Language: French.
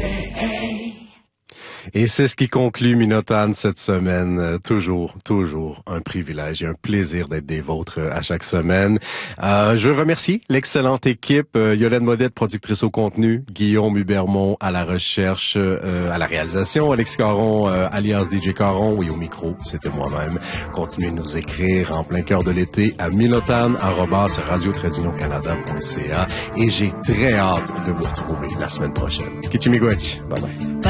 Et c'est ce qui conclut Minotane cette semaine. Toujours un privilège et un plaisir d'être des vôtres à chaque semaine. Je veux remercier l'excellente équipe, Yolène Modette, productrice au contenu, Guillaume Hubermont à la recherche, à la réalisation, Alex Caron, alias DJ Caron, et au micro, c'était moi-même. Continuez de nous écrire en plein cœur de l'été à minotane@radio-canada.ca et j'ai très hâte de vous retrouver la semaine prochaine. Kichimigwech. Bye bye.